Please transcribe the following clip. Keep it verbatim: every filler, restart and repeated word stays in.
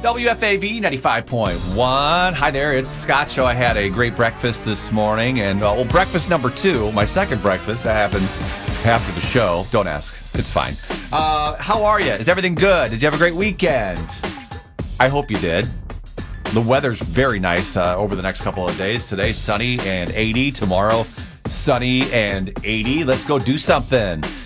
W F A V ninety-five point one. Hi there, it's Scott Show. I had a great breakfast this morning, and uh, well, breakfast number two, my second breakfast, that happens after the show. Don't ask. It's fine. Uh, how are you? Is everything good? Did you have a great weekend? I hope you did. The weather's very nice uh, over the next couple of days. Today, sunny and eighty. Tomorrow, sunny and eighty. Let's go do something.